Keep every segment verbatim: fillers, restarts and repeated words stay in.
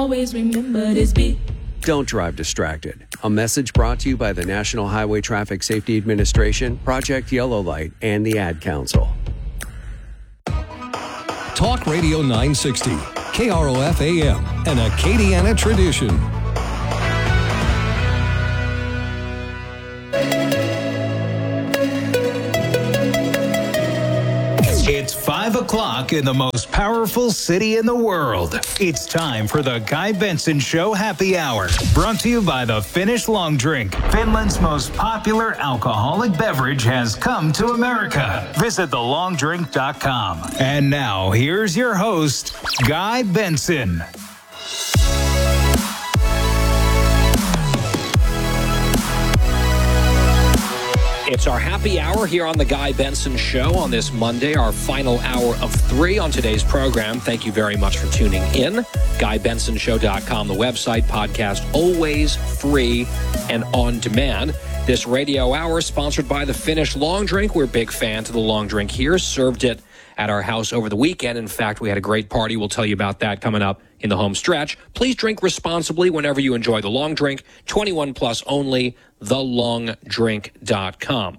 Always remember this beat. Don't drive distracted. A message brought to you by the National Highway Traffic Safety Administration, Project Yellow Light, and the Ad Council. Talk Radio nine sixty, K R O F A M, an Acadiana tradition. It's five o'clock in the most powerful city in the world. It's time for the Guy Benson Show Happy Hour, brought to you by the Finnish Long Drink. Finland's most popular alcoholic beverage has come to America. Visit the long drink dot com. And now, here's your host, Guy Benson. It's our happy hour here on the Guy Benson Show on this Monday, our final hour of three on today's program. Thank you very much for tuning in. Guy Benson Show dot com, the website, podcast, always free and on demand. This radio hour is sponsored by the Finnish Long Drink. We're big fans of the long drink here. Served it at our house over the weekend. In fact, we had a great party. We'll tell you about that coming up in the home stretch. Please drink responsibly whenever you enjoy the long drink. twenty-one plus only, the long drink dot com.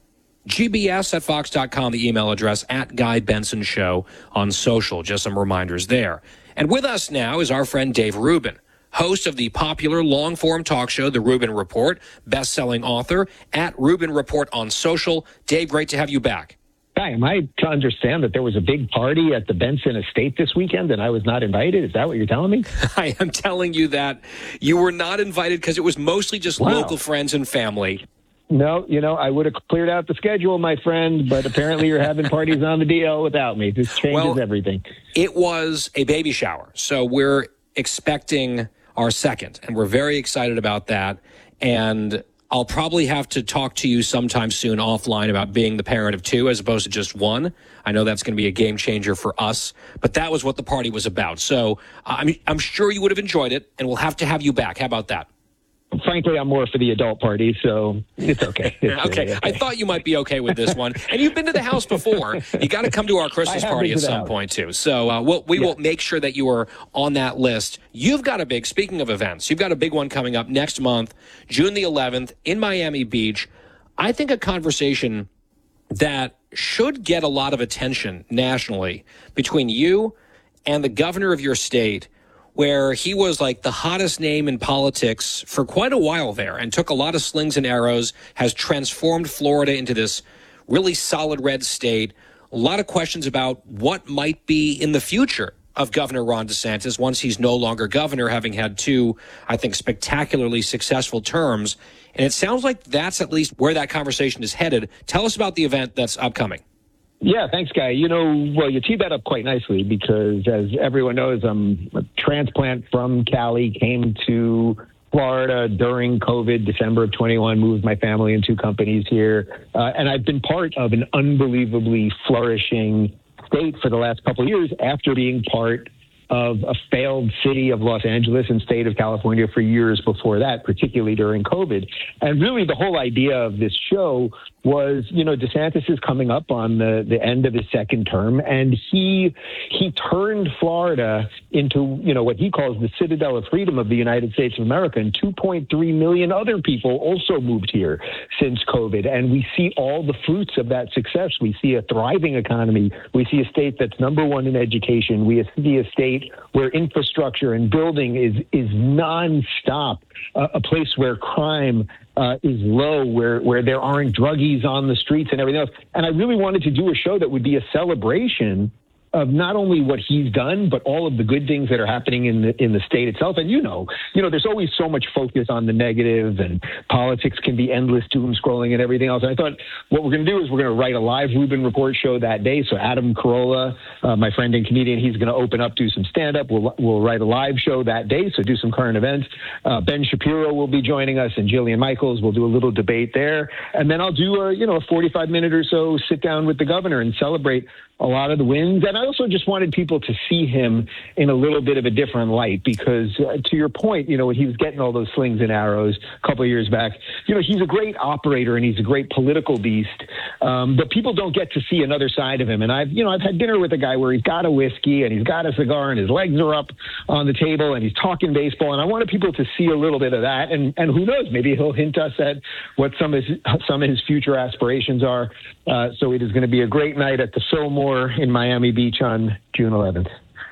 G B S at fox dot com, the email address, at Guy Benson Show on social. Just some reminders there. And with us now is our friend Dave Rubin, host of the popular long-form talk show, The Rubin Report, best-selling author, at Rubin Report on social. Dave, great to have you back. Hi, am I to understand that there was a big party at the Benson estate this weekend and I was not invited? Is that what you're telling me? I am telling you that you were not invited because it was mostly just Wow. local friends and family. No, you know, I would have cleared out the schedule, my friend, but apparently you're having parties on the D L without me. This changes Well, everything. It was a baby shower, so we're expecting our second, and we're very excited about that. And I'll probably have to talk to you sometime soon offline about being the parent of two as opposed to just one. I know that's going to be a game changer for us, but that was what the party was about. So I'm, I'm sure you would have enjoyed it, and we'll have to have you back. How about that? Frankly, I'm more for the adult party, so it's okay. It's okay. really okay. I thought you might be okay with this one. And you've been to the house before. You got to come to our Christmas I have party been at to the some house. point, too. So uh, we'll, we Yeah. will make sure that you are on that list. You've got a big, speaking of events, you've got a big one coming up next month, June the eleventh, in Miami Beach. I think a conversation that should get a lot of attention nationally between you and the governor of your state, where he was like the hottest name in politics for quite a while there and took a lot of slings and arrows, has transformed Florida into this really solid red state. A lot of questions about what might be in the future of Governor Ron DeSantis once he's no longer governor, having had two, I think, spectacularly successful terms. And it sounds like that's at least where that conversation is headed. Tell us about the event that's upcoming. Yeah, thanks, Guy. You know, well, you teed that up quite nicely because, as everyone knows, I'm a transplant from Cali, came to Florida during COVID, December of twenty-one, moved my family and two companies here. Uh, and I've been part of an unbelievably flourishing state for the last couple of years after being part of a failed city of Los Angeles and state of California for years before that, particularly during COVID. And really the whole idea of this show was, you know, DeSantis is coming up on the, the end of his second term, and he he turned Florida into, you know, what he calls the citadel of freedom of the United States of America, and two point three million other people also moved here since COVID. And we see all the fruits of that success. We see a thriving economy. We see a state that's number one in education. We see a state where infrastructure and building is is nonstop, uh, a place where crime Uh, is low, where where there aren't druggies on the streets and everything else. And I really wanted to do a show that would be a celebration of not only what he's done, but all of the good things that are happening in the in the state itself. And you know, you know, there's always so much focus on the negative, and politics can be endless doom scrolling and everything else. And I thought what we're going to do is we're going to write a live Rubin Report show that day. So Adam Carolla, uh, my friend and comedian, he's going to open up, do some stand up. We'll we'll write a live show that day. So do some current events. Uh, Ben Shapiro will be joining us, and Jillian Michaels. We'll do a little debate there, and then I'll do a you know a forty-five minute or so sit down with the governor and celebrate a lot of the wins. And I also just wanted people to see him in a little bit of a different light because, uh, to your point, you know, when he was getting all those slings and arrows a couple of years back, you know, he's a great operator and he's a great political beast. Um, but people don't get to see another side of him. And I've, you know, I've had dinner with a guy where he's got a whiskey and he's got a cigar and his legs are up on the table and he's talking baseball. And I wanted people to see a little bit of that. And, and who knows, maybe he'll hint us at what some of his, some of his future aspirations are. Uh, so it is going to be a great night at the Fillmore in Miami Beach on June eleventh.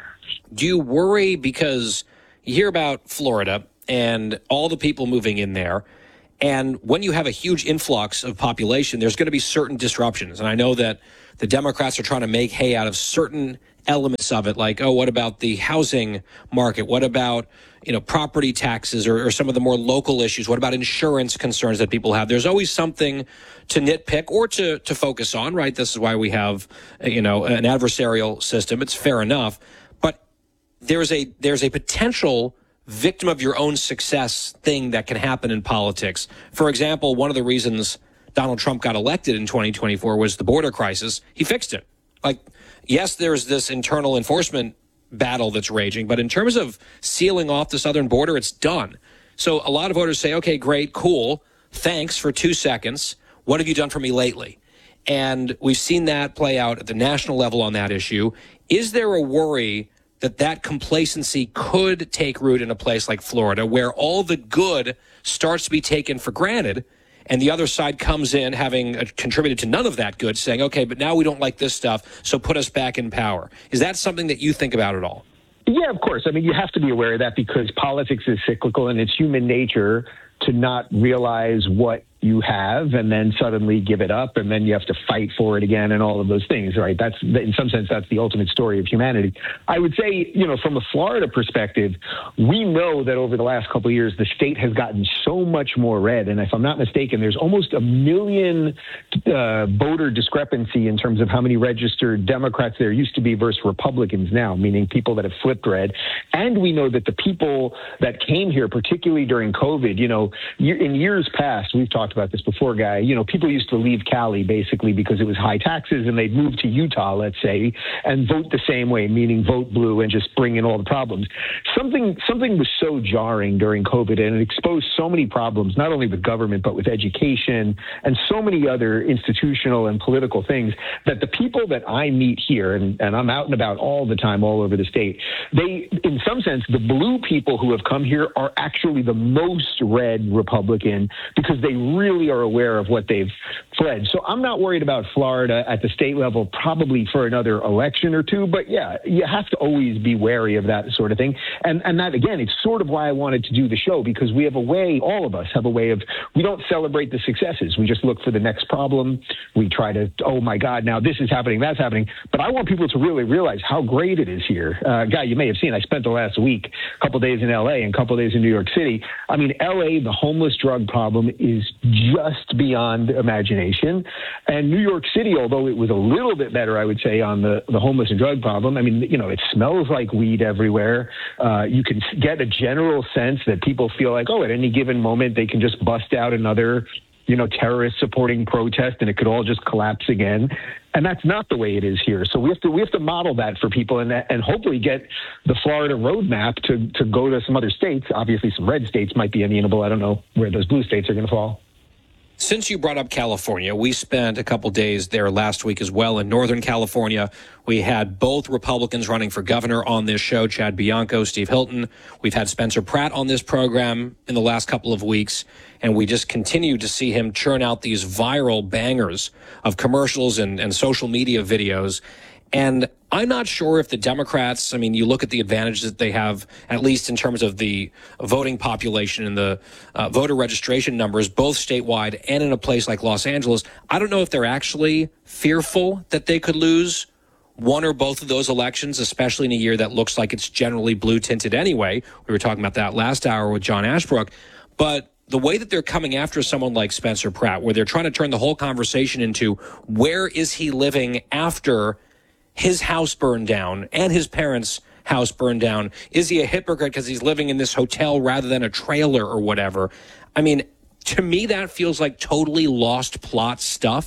Do you worry because you hear about Florida and all the people moving in there, and when you have a huge influx of population, there's going to be certain disruptions. And I know that the Democrats are trying to make hay out of certain elements of it, like, oh, what about the housing market? What about, you know, property taxes or, or some of the more local issues? What about insurance concerns that people have? There's always something to nitpick or to, to focus on, right? This is why we have, you know, an adversarial system. It's fair enough. But there's a there's a potential victim of your own success thing that can happen in politics. For example, one of the reasons Donald Trump got elected in twenty twenty-four was the border crisis. He fixed it. Like, yes, there's this internal enforcement battle that's raging, but in terms of sealing off the southern border, it's done. So a lot of voters say, okay, great, cool, thanks for two seconds. What have you done for me lately? And we've seen that play out at the national level on that issue. Is there a worry that that complacency could take root in a place like Florida, where all the good starts to be taken for granted, and the other side comes in having contributed to none of that good, saying, okay, but now we don't like this stuff, so put us back in power? Is that something that you think about at all? Yeah, of course. I mean, you have to be aware of that because politics is cyclical and it's human nature to not realize what you have and then suddenly give it up, and then you have to fight for it again and all of those things, right? That's, in some sense, that's the ultimate story of humanity. I would say, you know, from a Florida perspective, we know that over the last couple of years, the state has gotten so much more red. And if I'm not mistaken, there's almost a million uh, voter discrepancy in terms of how many registered Democrats there used to be versus Republicans now, meaning people that have flipped red. And we know that the people that came here, particularly during COVID, you know, in years past, we've talked about this before, Guy, you know, people used to leave Cali basically because it was high taxes, and they'd move to Utah, let's say, and vote the same way, meaning vote blue and just bring in all the problems. Something something was so jarring during COVID, and it exposed so many problems, not only with government, but with education and so many other institutional and political things, that the people that I meet here, and, and I'm out and about all the time all over the state, they, in some sense, the blue people who have come here are actually the most red Republican because they really are aware of what they've fled. So I'm not worried about Florida at the state level, probably for another election or two. But yeah, you have to always be wary of that sort of thing. And and that, again, it's sort of why I wanted to do the show, because we have a way, all of us have a way of, we don't celebrate the successes. We just look for the next problem. We try to, oh my God, now this is happening, that's happening. But I want people to really realize how great it is here. Uh, Guy, you may have seen, I spent the last week, a couple days in L A and a couple days in New York City. I mean, L A, the homeless drug problem is just beyond imagination. And New York City, although it was a little bit better, I would say, on the, the homeless and drug problem, I mean, you know, it smells like weed everywhere. Uh, you can get a general sense that people feel like, oh, at any given moment, they can just bust out another, you know, terrorist supporting protest and it could all just collapse again. And that's not the way it is here. So we have to we have to model that for people and and hopefully get the Florida roadmap to, to go to some other states. Obviously, some red states might be amenable. I don't know where those blue states are going to fall. Since you brought up California, we spent a couple days there last week as well in Northern California. We had both Republicans running for governor on this show, Chad Bianco, Steve Hilton. We've had Spencer Pratt on this program in the last couple of weeks, and we just continue to see him churn out these viral bangers of commercials and, and social media videos. And I'm not sure if the Democrats, I mean, you look at the advantages that they have, at least in terms of the voting population and the uh, voter registration numbers, both statewide and in a place like Los Angeles. I don't know if they're actually fearful that they could lose one or both of those elections, especially in a year that looks like it's generally blue tinted anyway. We were talking about that last hour with John Ashbrook. But the way that they're coming after someone like Spencer Pratt, where they're trying to turn the whole conversation into where is he living after his house burned down and his parents' house burned down? Is he a hypocrite because he's living in this hotel rather than a trailer or whatever? I mean, to me, that feels like totally lost plot stuff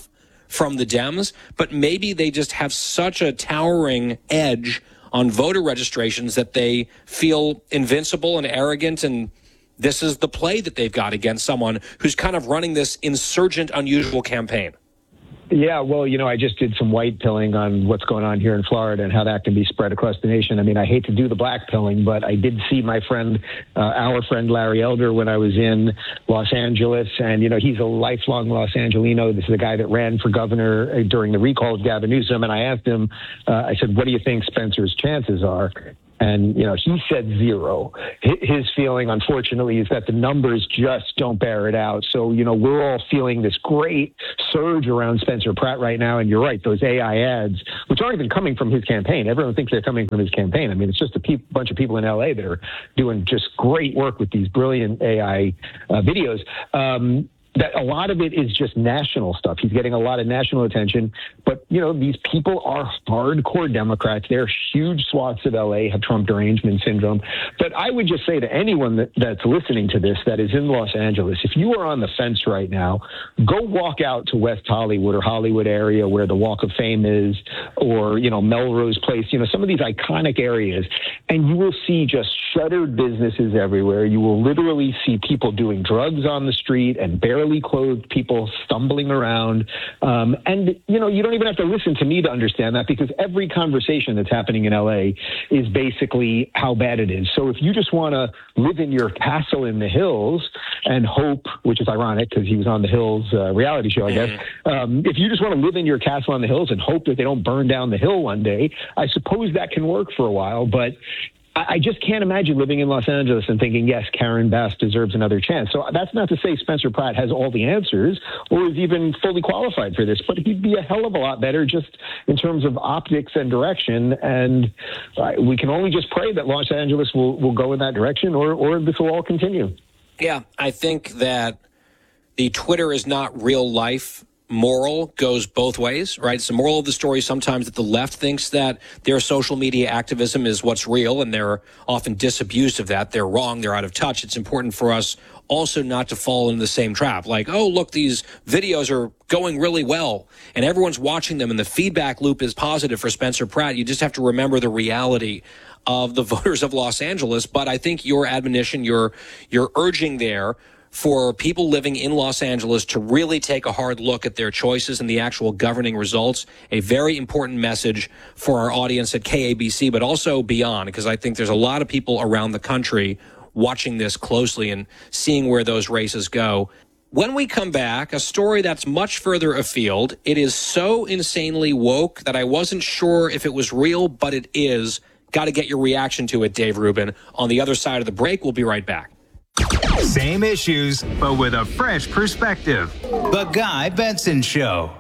from the Dems, but maybe they just have such a towering edge on voter registrations that they feel invincible and arrogant, and this is the play that they've got against someone who's kind of running this insurgent, unusual campaign. Yeah, well, you know, I just did some white pilling on what's going on here in Florida and how that can be spread across the nation. I mean, I hate to do the black pilling, but I did see my friend, uh, our friend Larry Elder, when I was in Los Angeles. And, you know, he's a lifelong Los Angelino. This is the guy that ran for governor during the recall of Gavin Newsom. And I asked him, uh, I said, what do you think Spencer's chances are? And, you know, he said zero. His feeling, unfortunately, is that the numbers just don't bear it out. So, you know, we're all feeling this great surge around Spencer Pratt right now. And you're right, those A I ads, which aren't even coming from his campaign. Everyone thinks they're coming from his campaign. I mean, it's just a pe- bunch of people in L A that are doing just great work with these brilliant A I uh, videos. Um, that a lot of it is just national stuff. He's getting a lot of national attention. But, you know, these people are hardcore Democrats. They're huge swaths of L A have Trump derangement syndrome. But I would just say to anyone that, that's listening to this that is in Los Angeles, if you are on the fence right now, go walk out to West Hollywood or Hollywood area where the Walk of Fame is, or, you know, Melrose Place, you know, some of these iconic areas, and you will see just shuttered businesses everywhere. You will literally see people doing drugs on the street and barely clothed people stumbling around. Um, and, you know, you don't even have to listen to me to understand that, because every conversation that's happening in L A is basically how bad it is. So if you just want to live in your castle in the hills and hope, which is ironic because he was on the Hills uh, reality show, I guess. Um, if you just want to live in your castle on the hills and hope that they don't burn down the hill one day, I suppose that can work for a while. But I just can't imagine living in Los Angeles and thinking, yes, Karen Bass deserves another chance. So that's not to say Spencer Pratt has all the answers or is even fully qualified for this, but he'd be a hell of a lot better just in terms of optics and direction. And uh, we can only just pray that Los Angeles will, will go in that direction, or, or this will all continue. Yeah, I think that the Twitter is not real life moral goes both ways, right? It's the moral of the story sometimes that the left thinks that their social media activism is what's real, and they're often disabused of that. They're wrong. They're out of touch. It's important for us also not to fall into the same trap. Like, oh, look, these videos are going really well, and everyone's watching them, and the feedback loop is positive for Spencer Pratt. You just have to remember the reality of the voters of Los Angeles. But I think your admonition, your your urging there for people living in Los Angeles to really take a hard look at their choices and the actual governing results, a very important message for our audience at K A B C, but also beyond, because I think there's a lot of people around the country watching this closely and seeing where those races go. When we come back, a story that's much further afield. It is so insanely woke that I wasn't sure if it was real, but it is. Got to get your reaction to it, Dave Rubin. On the other side of the break, we'll be right back. Same issues, but with a fresh perspective. The Guy Benson Show.